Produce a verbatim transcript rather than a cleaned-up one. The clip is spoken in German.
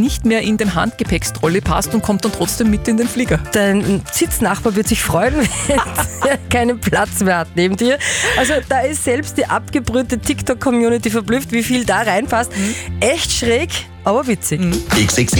nicht mehr in den Handgepäckstrolley passt und kommt dann trotzdem mit in den Flieger. Dein Sitznachbar wird sich freuen, wenn er keinen Platz mehr hat neben dir. Also da ist selbst die abgebrühte TikTok-Community verblüfft, wie viel da reinpasst. Mhm. Echt schräg, aber witzig. Mhm. X X